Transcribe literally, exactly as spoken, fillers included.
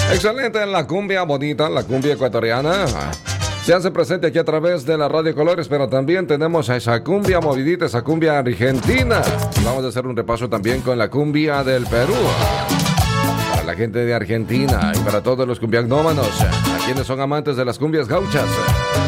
Excelente, la cumbia bonita, la cumbia ecuatoriana. Se hace presente aquí a través de la Radio Colores, pero también tenemos a esa cumbia movidita, esa cumbia argentina. Vamos a hacer un repaso también con la cumbia del Perú. Para la gente de Argentina y para todos los cumbiagnómanos, a quienes son amantes de las cumbias gauchas.